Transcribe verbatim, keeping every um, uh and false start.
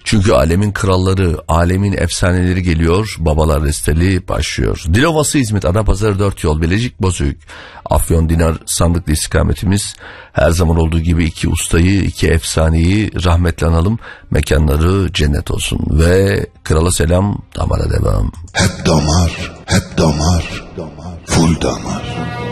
Çünkü alemin kralları, alemin efsaneleri geliyor. Babalar Resteli başlıyor. Dilovası İzmit, Adapazarı dört yol, Bilecik Bozüyük, Afyon Dinar sandıklı istikametimiz. Her zaman olduğu gibi iki ustayı, iki efsaneyi rahmetle analım. Mekanları cennet olsun. Ve krala selam, damara devam. Hep damar, hep damar, full damar.